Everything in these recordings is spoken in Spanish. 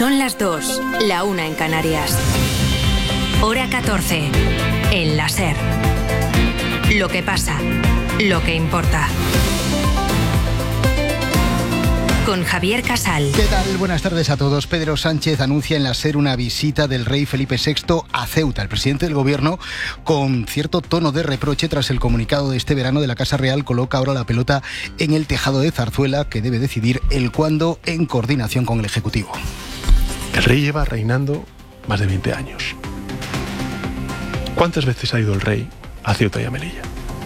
Son las 2, la 1 en Canarias. Hora 14, en la SER. Lo que pasa, lo que importa. Con Javier Casal. ¿Qué tal? Buenas tardes a todos. Pedro Sánchez anuncia en la SER una visita del rey Felipe VI a Ceuta. El presidente del gobierno, con cierto tono de reproche tras el comunicado de este verano de la Casa Real, coloca ahora la pelota en el tejado de Zarzuela, que debe decidir el cuándo en coordinación con el Ejecutivo. El rey lleva reinando más de 20 años. ¿Cuántas veces ha ido el rey a Ceuta y a Melilla?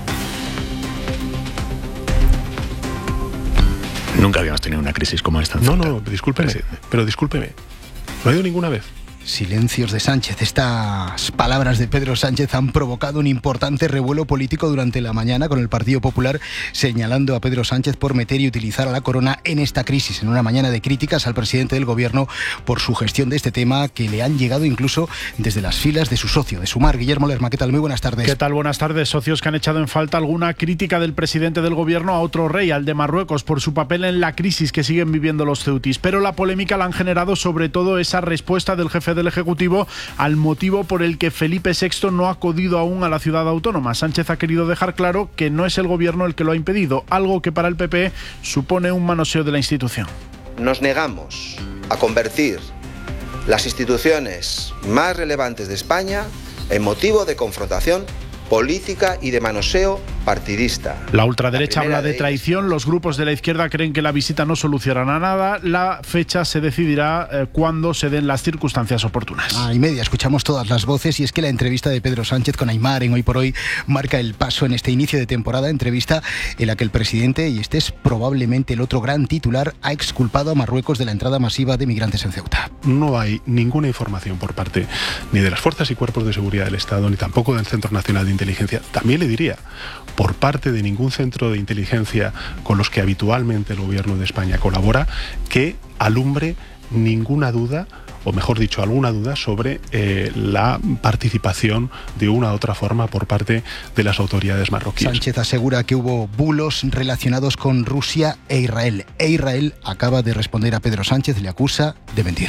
Nunca habíamos tenido una crisis como esta. No, discúlpeme, pero discúlpeme. No ha ido ninguna vez. Silencios de Sánchez. Estas palabras de Pedro Sánchez han provocado un importante revuelo político durante la mañana, con el Partido Popular señalando a Pedro Sánchez por meter y utilizar a la corona en esta crisis, en una mañana de críticas al presidente del gobierno por su gestión de este tema, que le han llegado incluso desde las filas de su socio, de Sumar. Guillermo Lerma, ¿qué tal? Muy buenas tardes. ¿Qué tal? Buenas tardes. Socios que han echado en falta alguna crítica del presidente del gobierno a otro rey, al de Marruecos, por su papel en la crisis que siguen viviendo los ceutis. Pero la polémica la han generado sobre todo esa respuesta del jefe del Ejecutivo al motivo por el que Felipe VI no ha acudido aún a la ciudad autónoma. Sánchez ha querido dejar claro que no es el gobierno el que lo ha impedido, algo que para el PP supone un manoseo de la institución. Nos negamos a convertir las instituciones más relevantes de España en motivo de confrontación política y de manoseo partidista. La ultraderecha habla de traición. Los grupos de la izquierda creen que la visita no solucionará nada. La fecha se decidirá cuando se den las circunstancias oportunas. Y media, escuchamos todas las voces, y es que la entrevista de Pedro Sánchez con Aimar en Hoy por Hoy marca el paso en este inicio de temporada, entrevista en la que el presidente, y este es probablemente el otro gran titular, ha exculpado a Marruecos de la entrada masiva de migrantes en Ceuta. No hay ninguna información por parte ni de las fuerzas y cuerpos de seguridad del Estado, ni tampoco del Centro Nacional de Inteligencia, también le diría, por parte de ningún centro de inteligencia con los que habitualmente el gobierno de España colabora, que alumbre ninguna duda, o mejor dicho, alguna duda sobre la participación de una u otra forma por parte de las autoridades marroquíes. Sánchez asegura que hubo bulos relacionados con Rusia e Israel. E Israel acaba de responder a Pedro Sánchez, le acusa de mentir.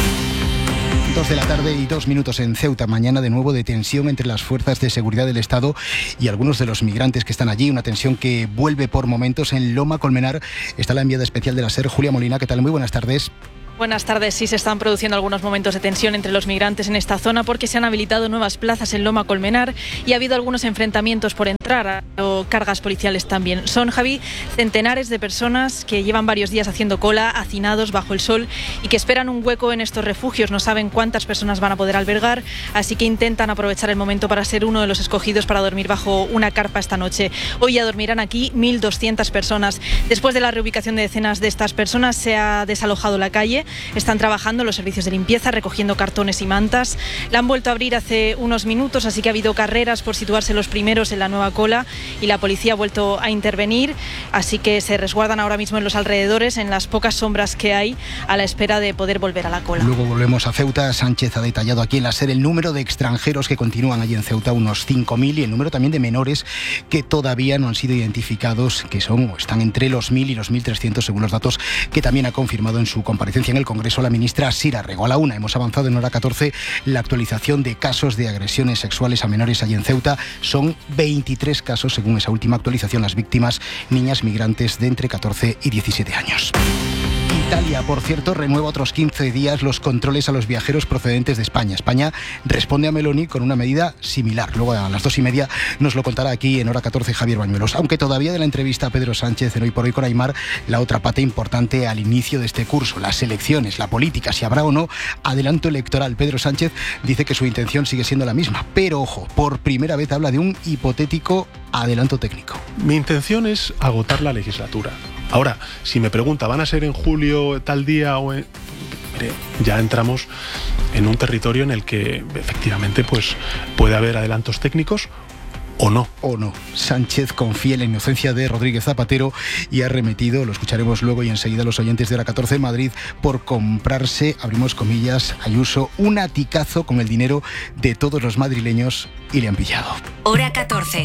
2 de la tarde y 2 minutos en Ceuta. Mañana de nuevo de tensión entre las fuerzas de seguridad del Estado y algunos de los migrantes que están allí. Una tensión que vuelve por momentos en Loma Colmenar. Está la enviada especial de la SER, Julia Molina. ¿Qué tal? Muy buenas tardes. Buenas tardes. Sí, se están produciendo algunos momentos de tensión entre los migrantes en esta zona porque se han habilitado nuevas plazas en Loma Colmenar y ha habido algunos enfrentamientos por entrar, o cargas policiales también. Son, Javi, centenares de personas que llevan varios días haciendo cola, hacinados bajo el sol, y que esperan un hueco en estos refugios. No saben cuántas personas van a poder albergar, así que intentan aprovechar el momento para ser uno de los escogidos para dormir bajo una carpa esta noche. Hoy ya dormirán aquí 1.200 personas. Después de la reubicación de decenas de estas personas, se ha desalojado la calle. Están trabajando los servicios de limpieza, recogiendo cartones y mantas. La han vuelto a abrir hace unos minutos, así que ha habido carreras por situarse los primeros en la nueva cola y la policía ha vuelto a intervenir, así que se resguardan ahora mismo en los alrededores, en las pocas sombras que hay, a la espera de poder volver a la cola. Luego volvemos a Ceuta. Sánchez ha detallado aquí en la SER el número de extranjeros que continúan allí en Ceuta, unos 5.000, y el número también de menores que todavía no han sido identificados, que son o están entre los 1.000 y los 1.300 según los datos que también ha confirmado en su comparecencia en el Congreso la ministra Sira Rego. A la 1 hemos avanzado en hora 14 la actualización de casos de agresiones sexuales a menores allí en Ceuta. Son 23 casos según esa última actualización. Las víctimas, niñas migrantes de entre 14 y 17 años. Italia, por cierto, renueva otros 15 días los controles a los viajeros procedentes de España. España responde a Meloni con una medida similar. Luego a las 2:30 nos lo contará aquí en hora 14 Javier Bañuelos. Aunque todavía de la entrevista a Pedro Sánchez en Hoy por Hoy con Aimar, la otra pata importante al inicio de este curso, las elecciones, la política, si habrá o no adelanto electoral. Pedro Sánchez dice que su intención sigue siendo la misma, pero ojo, por primera vez habla de un hipotético adelanto técnico. Mi intención es agotar la legislatura. Ahora, si me pregunta, ¿van a ser en julio tal día o en...? Mire, ya entramos en un territorio en el que efectivamente pues puede haber adelantos técnicos o no. O no. Sánchez confía en la inocencia de Rodríguez Zapatero y ha remetido, lo escucharemos luego y enseguida los oyentes de hora 14 en Madrid, por comprarse, abrimos comillas, Ayuso, un aticazo con el dinero de todos los madrileños y le han pillado. Hora 14.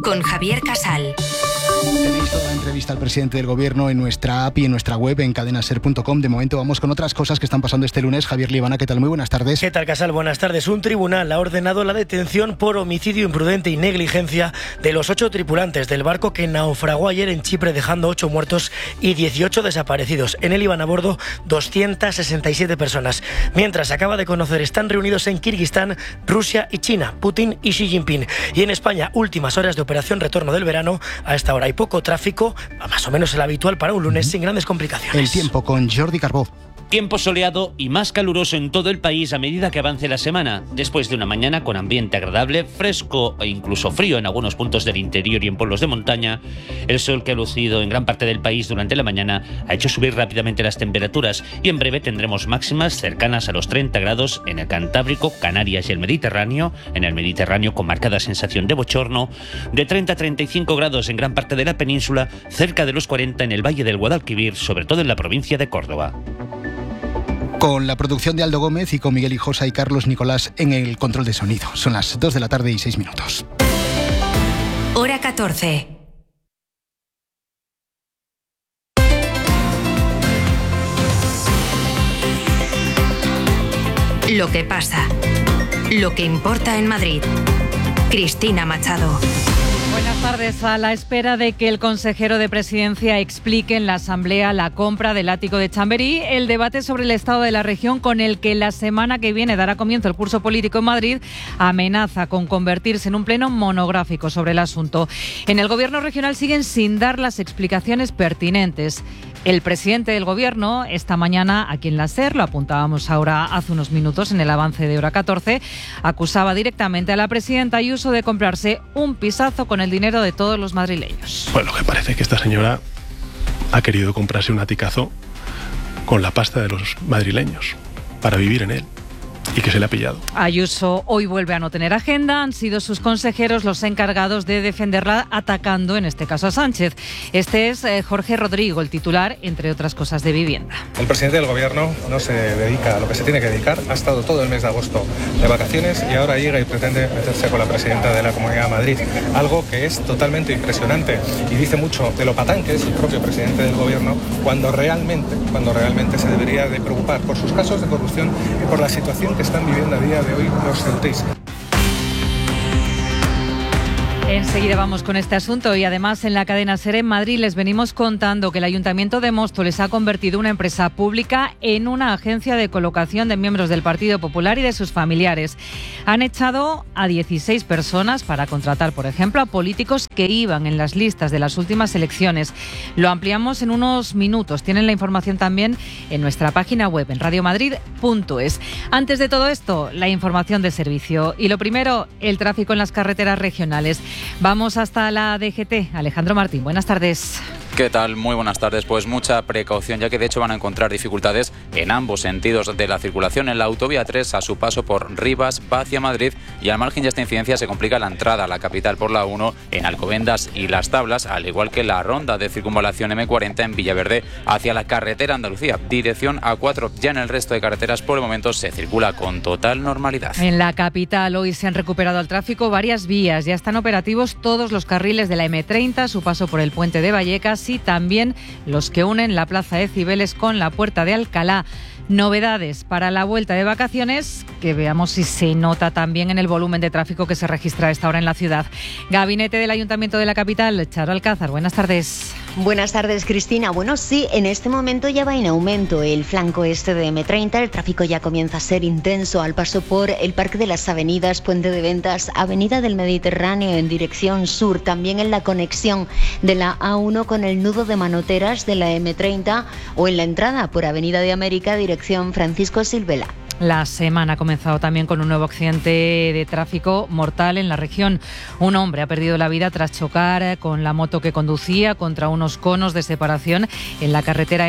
con Javier Casal. Tenéis toda la entrevista al presidente del gobierno en nuestra app y en nuestra web en cadenaser.com. De momento vamos con otras cosas que están pasando este lunes. Javier Liebana, ¿qué tal? Muy buenas tardes. ¿Qué tal, Casal? Buenas tardes. Un tribunal ha ordenado la detención por homicidio imprudente y negligencia de los 8 tripulantes del barco que naufragó ayer en Chipre, dejando 8 muertos y 18 desaparecidos. En él iban a bordo 267 personas. Mientras acaba de conocer, están reunidos en Kirguistán, Rusia y China, Putin y Xi Jinping. Y en España, últimas horas de operación retorno del verano. A esta hora hay poco tráfico, más o menos el habitual para un lunes, sin grandes complicaciones. El tiempo con Jordi Carbó. Tiempo soleado y más caluroso en todo el país a medida que avance la semana. Después de una mañana con ambiente agradable, fresco e incluso frío en algunos puntos del interior y en pueblos de montaña, el sol que ha lucido en gran parte del país durante la mañana ha hecho subir rápidamente las temperaturas y en breve tendremos máximas cercanas a los 30 grados en el Cantábrico, Canarias y el Mediterráneo. En el Mediterráneo con marcada sensación de bochorno, de 30 a 35 grados en gran parte de la península, cerca de los 40 en el Valle del Guadalquivir, sobre todo en la provincia de Córdoba. Con la producción de Aldo Gómez y con Miguel Hijosa y Carlos Nicolás en el control de sonido. Son las 2 de la tarde y 6 minutos. Hora 14. Lo que pasa. Lo que importa en Madrid. Cristina Machado. Buenas tardes. A la espera de que el consejero de Presidencia explique en la Asamblea la compra del ático de Chamberí, el debate sobre el estado de la región, con el que la semana que viene dará comienzo el curso político en Madrid, amenaza con convertirse en un pleno monográfico sobre el asunto. En el Gobierno regional siguen sin dar las explicaciones pertinentes. El presidente del Gobierno, esta mañana aquí en la SER, lo apuntábamos ahora hace unos minutos en el avance de Hora 14, acusaba directamente a la presidenta Ayuso de comprarse un pisazo con el dinero de todos los madrileños. Bueno, lo que parece es que esta señora ha querido comprarse un aticazo con la pasta de los madrileños para vivir en él. Y que se le ha pillado. Ayuso hoy vuelve a no tener agenda. Han sido sus consejeros los encargados de defenderla, atacando en este caso a Sánchez. Este es Jorge Rodrigo, el titular, entre otras cosas, de Vivienda. El presidente del Gobierno no se dedica a lo que se tiene que dedicar. Ha estado todo el mes de agosto de vacaciones y ahora llega y pretende meterse con la presidenta de la Comunidad de Madrid. Algo que es totalmente impresionante y dice mucho de lo patán que es el propio presidente del Gobierno cuando realmente se debería de preocupar por sus casos de corrupción y por la situación que están viviendo a día de hoy los ceutíes. Enseguida vamos con este asunto y además en la cadena SER en Madrid les venimos contando que el Ayuntamiento de Móstoles ha convertido una empresa pública en una agencia de colocación de miembros del Partido Popular y de sus familiares. Han echado a 16 personas para contratar, por ejemplo, a políticos que iban en las listas de las últimas elecciones. Lo ampliamos en unos minutos. Tienen la información también en nuestra página web en radiomadrid.es. Antes de todo esto, la información de servicio. Y lo primero, el tráfico en las carreteras regionales. Vamos hasta la DGT. Alejandro Martín, buenas tardes. ¿Qué tal? Muy buenas tardes. Pues mucha precaución, ya que de hecho van a encontrar dificultades en ambos sentidos de la circulación. En la autovía 3, a su paso por Rivas, va hacia Madrid, y al margen de esta incidencia se complica la entrada a la capital por la 1 en Alcobendas y Las Tablas, al igual que la ronda de circunvalación M40 en Villaverde hacia la carretera Andalucía, dirección A4. Ya en el resto de carreteras por el momento se circula con total normalidad. En la capital hoy se han recuperado al tráfico varias vías. Ya están operativos todos los carriles de la M30, su paso por el puente de Vallecas y también los que unen la plaza de Cibeles con la puerta de Alcalá. Novedades para la vuelta de vacaciones, que veamos si se nota también en el volumen de tráfico que se registra a esta hora en la ciudad. Gabinete del Ayuntamiento de la capital, Charo Alcázar, buenas tardes. Buenas tardes, Cristina. Bueno, sí, en este momento ya va en aumento el flanco este de M30. El tráfico ya comienza a ser intenso al paso por el Parque de las Avenidas, Puente de Ventas, Avenida del Mediterráneo en dirección sur. También en la conexión de la A1 con el nudo de Manoteras de la M30 o en la entrada por Avenida de América, dirección Francisco Silvela. La semana ha comenzado también con un nuevo accidente de tráfico mortal en la región. Un hombre ha perdido la vida tras chocar con la moto que conducía contra unos conos de separación en la carretera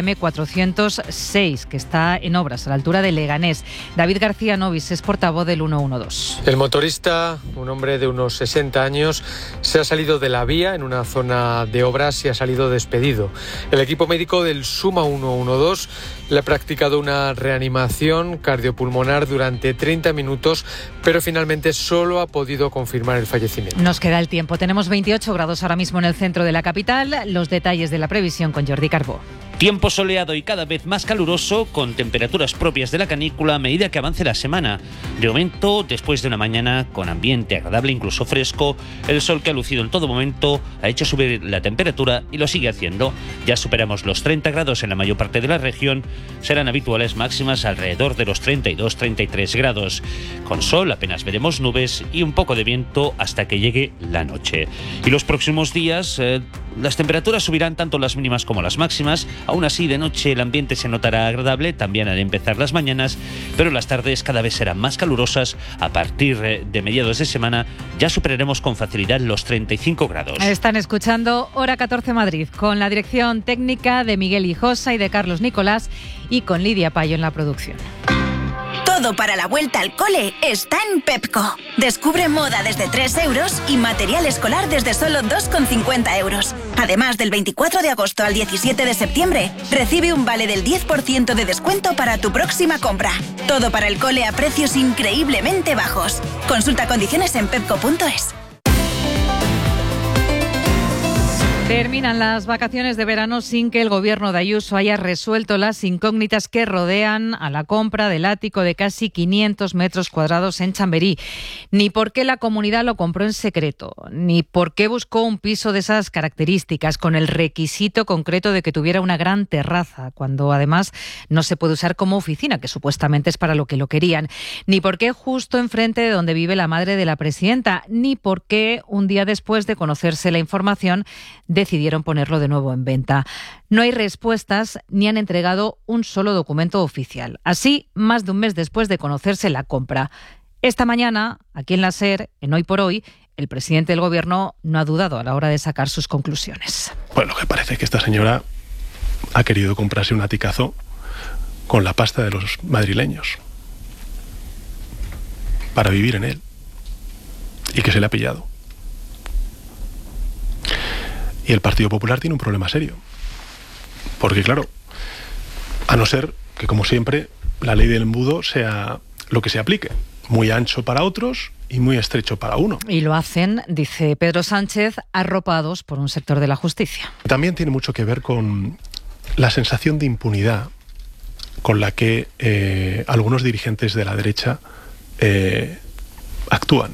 M406, que está en obras a la altura de Leganés. David García Novis es portavoz del 112. El motorista, un hombre de unos 60 años, se ha salido de la vía en una zona de obras y ha salido despedido. El equipo médico del Suma 112 le ha practicado una reanimación cardiopulmonar pulmonar durante 30 minutos, pero finalmente solo ha podido confirmar el fallecimiento. Nos queda el tiempo. Tenemos 28 grados ahora mismo en el centro de la capital. Los detalles de la previsión con Jordi Carbó. Tiempo soleado y cada vez más caluroso, con temperaturas propias de la canícula a medida que avance la semana. De momento, después de una mañana con ambiente agradable, incluso fresco, el sol que ha lucido en todo momento ha hecho subir la temperatura y lo sigue haciendo. Ya superamos los 30 grados en la mayor parte de la región. Serán habituales máximas alrededor de los 32-33 grados. Con sol apenas veremos nubes y un poco de viento hasta que llegue la noche. Y los próximos días las temperaturas subirán tanto las mínimas como las máximas. Aún así, de noche el ambiente se notará agradable, también al empezar las mañanas, pero las tardes cada vez serán más calurosas. A partir de mediados de semana ya superaremos con facilidad los 35 grados. Están escuchando Hora 14 Madrid, con la dirección técnica de Miguel Hijosa y de Carlos Nicolás, y con Lidia Payo en la producción. Todo para la vuelta al cole está en Pepco. Descubre moda desde 3 euros y material escolar desde solo 2,50 euros. Además, del 24 de agosto al 17 de septiembre, recibe un vale del 10% de descuento para tu próxima compra. Todo para el cole a precios increíblemente bajos. Consulta condiciones en pepco.es. Terminan las vacaciones de verano sin que el gobierno de Ayuso haya resuelto las incógnitas que rodean a la compra del ático de casi 500 metros cuadrados en Chamberí. Ni por qué la comunidad lo compró en secreto, ni por qué buscó un piso de esas características con el requisito concreto de que tuviera una gran terraza, cuando además no se puede usar como oficina, que supuestamente es para lo que lo querían. Ni por qué justo enfrente de donde vive la madre de la presidenta, ni por qué un día después de conocerse la información decidieron ponerlo de nuevo en venta. No hay respuestas ni han entregado un solo documento oficial. Así, más de un mes después de conocerse la compra. Esta mañana, aquí en la SER, en Hoy por Hoy, el presidente del Gobierno no ha dudado a la hora de sacar sus conclusiones. Bueno, lo que parece es que esta señora ha querido comprarse un aticazo con la pasta de los madrileños para vivir en él, y que se le ha pillado. Y el Partido Popular tiene un problema serio. Porque, claro, a no ser que, como siempre, la ley del embudo sea lo que se aplique. Muy ancho para otros y muy estrecho para uno. Y lo hacen, dice Pedro Sánchez, arropados por un sector de la justicia. También tiene mucho que ver con la sensación de impunidad con la que algunos dirigentes de la derecha actúan.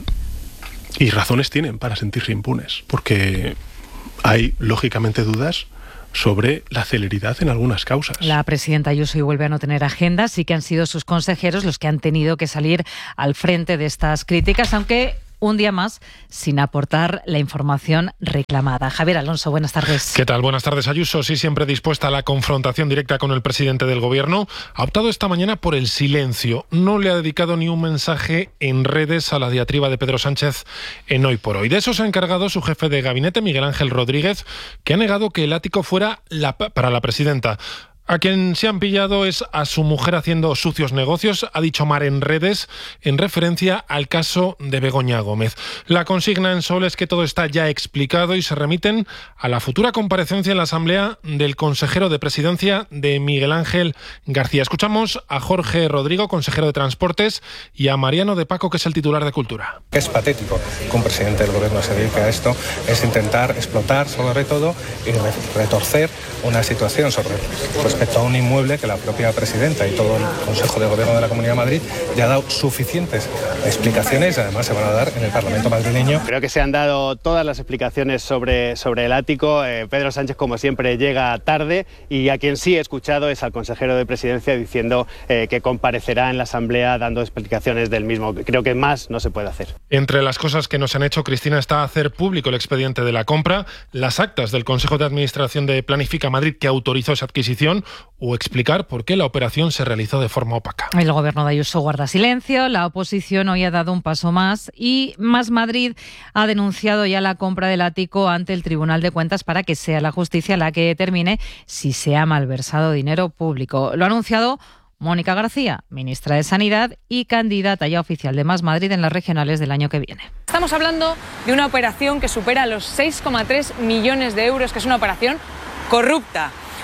Y razones tienen para sentirse impunes, porque hay, lógicamente, dudas sobre la celeridad en algunas causas. La presidenta Ayuso y vuelve a no tener agenda, sí que han sido sus consejeros los que han tenido que salir al frente de estas críticas, aunque un día más sin aportar la información reclamada. Javier Alonso, buenas tardes. ¿Qué tal? Buenas tardes. Ayuso, sí siempre dispuesta a la confrontación directa con el presidente del Gobierno, ha optado esta mañana por el silencio. No le ha dedicado ni un mensaje en redes a la diatriba de Pedro Sánchez en Hoy por Hoy. De eso se ha encargado su jefe de gabinete, Miguel Ángel Rodríguez, que ha negado que el ático fuera para la presidenta. A quien se han pillado es a su mujer haciendo sucios negocios, ha dicho Mar en redes, en referencia al caso de Begoña Gómez. La consigna en Sol es que todo está ya explicado y se remiten a la futura comparecencia en la Asamblea del consejero de Presidencia de Miguel Ángel García. Escuchamos a Jorge Rodrigo, consejero de Transportes, y a Mariano de Paco, que es el titular de Cultura. Es patético que un presidente del Gobierno se dedique a esto, es intentar explotar sobre todo y retorcer una situación respecto a un inmueble que la propia presidenta y todo el Consejo de Gobierno de la Comunidad de Madrid ya ha dado suficientes explicaciones y además se van a dar en el Parlamento madrileño. Creo que se han dado todas las explicaciones sobre el ático. Pedro Sánchez, como siempre, llega tarde, y a quien sí he escuchado es al consejero de Presidencia diciendo que comparecerá en la Asamblea dando explicaciones del mismo. Creo que más no se puede hacer. Entre las cosas que nos han hecho, Cristina, está hacer público el expediente de la compra, las actas del Consejo de Administración de Planifica Madrid que autorizó esa adquisición, o explicar por qué la operación se realizó de forma opaca. El Gobierno de Ayuso guarda silencio, la oposición hoy ha dado un paso más y Más Madrid ha denunciado ya la compra del ático ante el Tribunal de Cuentas para que sea la justicia la que determine si se ha malversado dinero público. Lo ha anunciado Mónica García, ministra de Sanidad y candidata ya oficial de Más Madrid en las regionales del año que viene. Estamos hablando de una operación que supera los 6,3 millones de euros, que es una operación corrupta.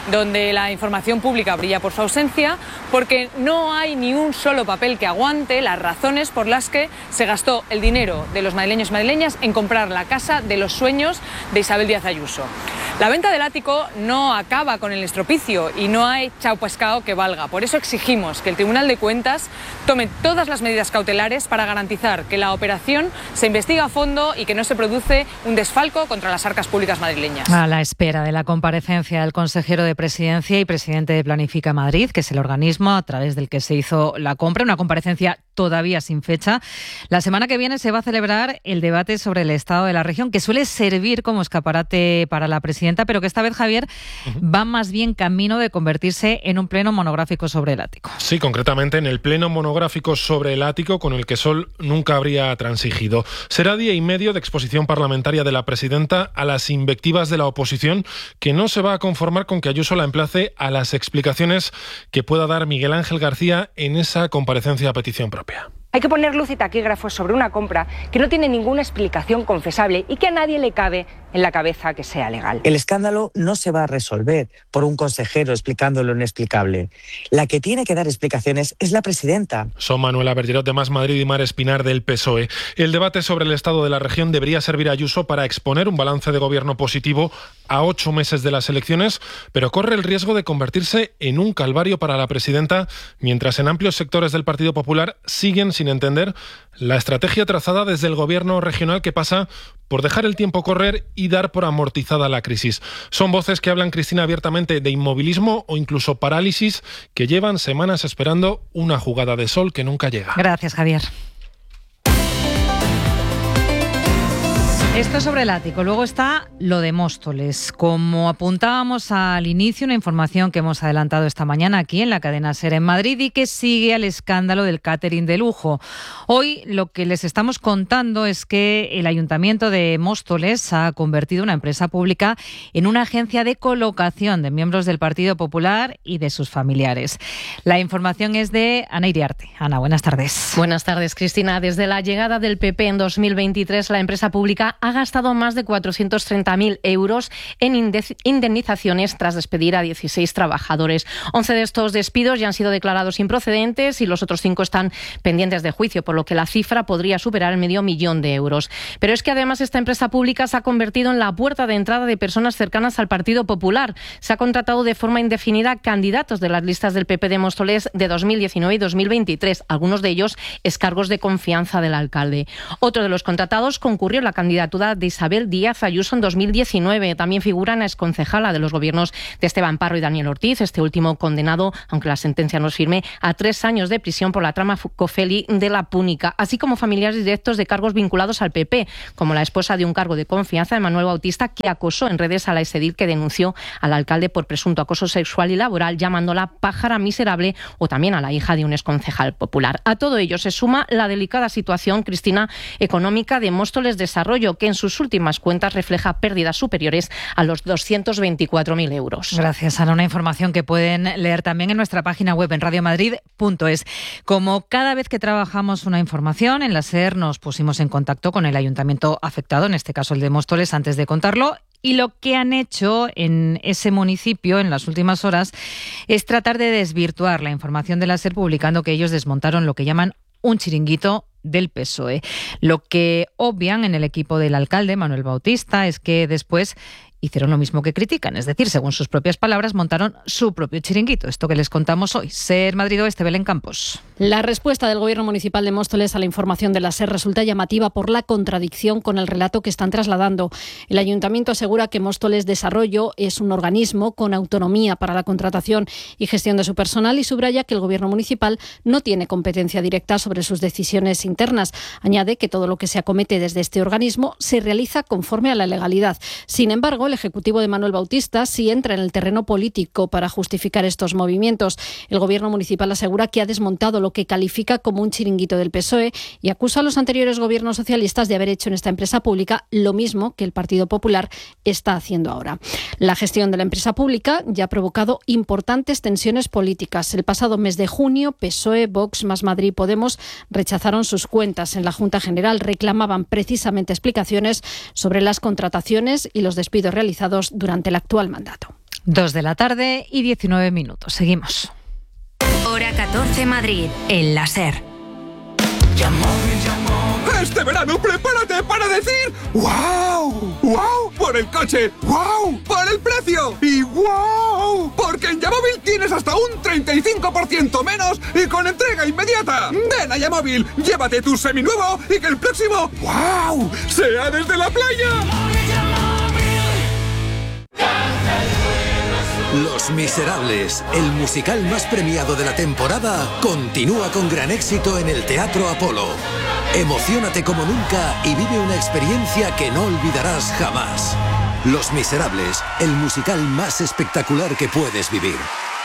donde la información pública brilla por su ausencia, porque no hay ni un solo papel que aguante las razones por las que se gastó el dinero de los madrileños y madrileñas en comprar la casa de los sueños de Isabel Díaz Ayuso. La venta del ático no acaba con el estropicio y no hay chao pescado que valga. Por eso exigimos que el Tribunal de Cuentas tome todas las medidas cautelares para garantizar que la operación se investiga a fondo y que no se produce un desfalco contra las arcas públicas madrileñas. A la espera de la comparecencia del consejero de Presidencia y presidente de Planifica Madrid, que es el organismo a través del que se hizo la compra, una comparecencia todavía sin fecha. La semana que viene se va a celebrar el debate sobre el estado de la región, que suele servir como escaparate para la presidenta, pero que esta vez, Javier, va más bien camino de convertirse en un pleno monográfico sobre el ático. Sí, concretamente en el pleno monográfico sobre el ático, con el que Sol nunca habría transigido. Será día y medio de exposición parlamentaria de la presidenta a las invectivas de la oposición, que no se va a conformar con que Ayuso la emplace a las explicaciones que pueda dar Miguel Ángel García en esa comparecencia a petición propia. Hay que poner luz y taquígrafos sobre una compra que no tiene ninguna explicación confesable y que a nadie le cabe en la cabeza que sea legal. El escándalo no se va a resolver por un consejero explicando lo inexplicable. La que tiene que dar explicaciones es la presidenta. Son Manuela Bergerot de Más Madrid y Mar Espinar del PSOE. El debate sobre el estado de la región debería servir a Ayuso para exponer un balance de gobierno positivo a 8 meses de las elecciones, pero corre el riesgo de convertirse en un calvario para la presidenta, mientras en amplios sectores del Partido Popular siguen sin entender la estrategia trazada desde el gobierno regional, que pasa por dejar el tiempo correr y dar por amortizada la crisis. Son voces que hablan, Cristina, abiertamente de inmovilismo o incluso parálisis, que llevan semanas esperando una jugada de sol que nunca llega. Gracias, Javier. Esto sobre el ático. Luego está lo de Móstoles. Como apuntábamos al inicio, una información que hemos adelantado esta mañana aquí en la cadena SER en Madrid y que sigue al escándalo del catering de lujo. Hoy lo que les estamos contando es que el Ayuntamiento de Móstoles ha convertido una empresa pública en una agencia de colocación de miembros del Partido Popular y de sus familiares. La información es de Ana Iriarte. Ana, buenas tardes. Buenas tardes, Cristina. Desde la llegada del PP en 2023, la empresa pública ha gastado más de 430.000 euros en indemnizaciones tras despedir a 16 trabajadores. 11 de estos despidos ya han sido declarados improcedentes y los otros 5 están pendientes de juicio, por lo que la cifra podría superar el 500.000 euros. Pero es que además esta empresa pública se ha convertido en la puerta de entrada de personas cercanas al Partido Popular. Se ha contratado de forma indefinida candidatos de las listas del PP de Móstoles de 2019 y 2023, algunos de ellos excargos de confianza del alcalde. Otro de los contratados concurrió en la candidatura de Isabel Díaz Ayuso en 2019. También figuran a exconcejala de los gobiernos de Esteban Parro y Daniel Ortiz, este último condenado, aunque la sentencia no es firme, a 3 años de prisión por la trama Cofeli de la Púnica, así como familiares directos de cargos vinculados al PP, como la esposa de un cargo de confianza de Manuel Bautista, que acosó en redes a la exedil que denunció al alcalde por presunto acoso sexual y laboral, llamándola pájara miserable, o también a la hija de un exconcejal popular. A todo ello se suma la delicada situación, Cristina, económica de Móstoles Desarrollo, que en sus últimas cuentas refleja pérdidas superiores a los 224.000 euros. Gracias, Ana. Una información que pueden leer también en nuestra página web en radiomadrid.es. Como cada vez que trabajamos una información, en la SER nos pusimos en contacto con el ayuntamiento afectado, en este caso el de Móstoles, antes de contarlo. Y lo que han hecho en ese municipio en las últimas horas es tratar de desvirtuar la información de la SER, publicando que ellos desmontaron lo que llaman un chiringuito del PSOE. Lo que obvian en el equipo del alcalde, Manuel Bautista, es que después hicieron lo mismo que critican, es decir, según sus propias palabras, montaron su propio chiringuito. Esto que les contamos hoy. SER Madrid Oeste, Belén Campos. La respuesta del Gobierno Municipal de Móstoles a la información de la SER resulta llamativa por la contradicción con el relato que están trasladando. El Ayuntamiento asegura que Móstoles Desarrollo es un organismo con autonomía para la contratación y gestión de su personal y subraya que el Gobierno Municipal no tiene competencia directa sobre sus decisiones internas. Añade que todo lo que se acomete desde este organismo se realiza conforme a la legalidad. Sin embargo, el Ejecutivo de Manuel Bautista sí entra en el terreno político para justificar estos movimientos. El Gobierno Municipal asegura que ha desmontado lo que califica como un chiringuito del PSOE y acusa a los anteriores gobiernos socialistas de haber hecho en esta empresa pública lo mismo que el Partido Popular está haciendo ahora. La gestión de la empresa pública ya ha provocado importantes tensiones políticas. El pasado mes de junio, PSOE, Vox, Más Madrid y Podemos rechazaron sus cuentas en la Junta General. Reclamaban precisamente explicaciones sobre las contrataciones y los despidos realizados durante el actual mandato. 2 de la tarde y 19 minutos. Seguimos. Hora 14 Madrid, en la SER. Este verano prepárate para decir ¡wow! ¡Wow! Por el coche, ¡wow! Por el precio y ¡wow! Porque en Yamóvil tienes hasta un 35% menos y con entrega inmediata. Ven a Yamóvil, llévate tu seminuevo y que el próximo ¡wow! sea desde la playa. Los Miserables, el musical más premiado de la temporada, continúa con gran éxito en el Teatro Apolo. Emociónate como nunca y vive una experiencia que no olvidarás jamás. Los Miserables, el musical más espectacular que puedes vivir.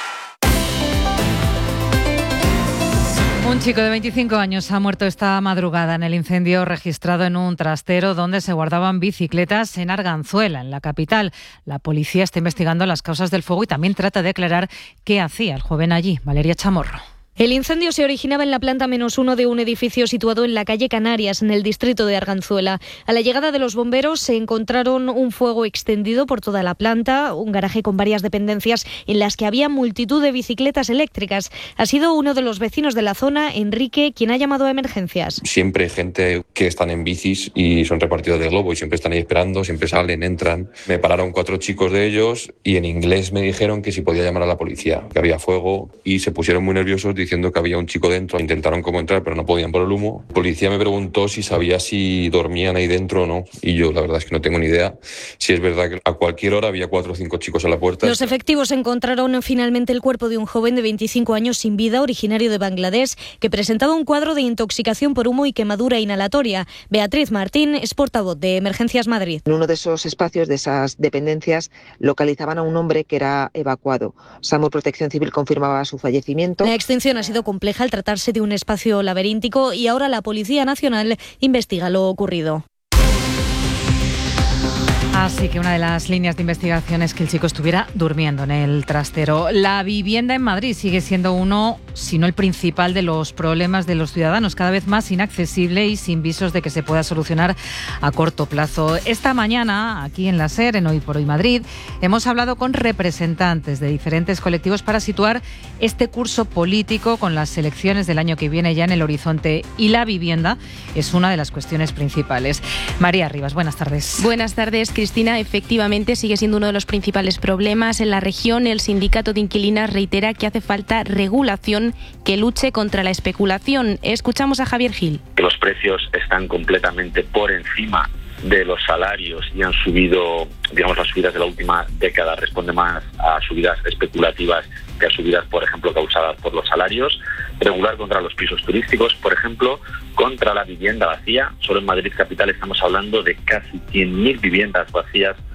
Un chico de 25 años ha muerto esta madrugada en el incendio registrado en un trastero donde se guardaban bicicletas en Arganzuela, en la capital. La policía está investigando las causas del fuego y también trata de aclarar qué hacía el joven allí. Valeria Chamorro. El incendio se originaba en la planta -1 de un edificio situado en la calle Canarias, en el distrito de Arganzuela. A la llegada de los bomberos se encontraron un fuego extendido por toda la planta, un garaje con varias dependencias en las que había multitud de bicicletas eléctricas. Ha sido uno de los vecinos de la zona, Enrique, quien ha llamado a emergencias. Siempre gente que están en bicis y son repartidos de globo y siempre están ahí esperando, siempre salen, entran. Me pararon 4 chicos de ellos y en inglés me dijeron que si podía llamar a la policía, que había fuego, y se pusieron muy nerviosos diciendo que había un chico dentro. Intentaron como entrar, pero no podían por el humo. La policía me preguntó si sabía si dormían ahí dentro o no, y yo la verdad es que no tengo ni idea. Si es verdad que a cualquier hora había 4 o 5 chicos a la puerta. Los efectivos encontraron finalmente el cuerpo de un joven de 25 años sin vida, originario de Bangladesh, que presentaba un cuadro de intoxicación por humo y quemadura inhalatoria. Beatriz Martín es portavoz de Emergencias Madrid. En uno de esos espacios, de esas dependencias, localizaban a un hombre que era evacuado. SAMUR Protección Civil confirmaba su fallecimiento. La extinción ha sido compleja al tratarse de un espacio laberíntico y ahora la Policía Nacional investiga lo ocurrido. Así que una de las líneas de investigación es que el chico estuviera durmiendo en el trastero. La vivienda en Madrid sigue siendo uno, si no el principal, de los problemas de los ciudadanos, cada vez más inaccesible y sin visos de que se pueda solucionar a corto plazo. Esta mañana, aquí en la SER, en Hoy por Hoy Madrid, hemos hablado con representantes de diferentes colectivos para situar este curso político con las elecciones del año que viene ya en el horizonte, y la vivienda es una de las cuestiones principales. María Rivas, buenas tardes. Buenas tardes, Cristina. Efectivamente, sigue siendo uno de los principales problemas en la región. El sindicato de inquilinas reitera que hace falta regulación que luche contra la especulación. Escuchamos a Javier Gil. Los precios están completamente por encima de los salarios y han subido, digamos, las subidas de la última década responden más a subidas especulativas que a subidas, por ejemplo, causadas por los salarios. Regular contra los pisos turísticos, por ejemplo, contra la vivienda vacía. Solo en Madrid capital estamos hablando de casi 100.000 viviendas vacías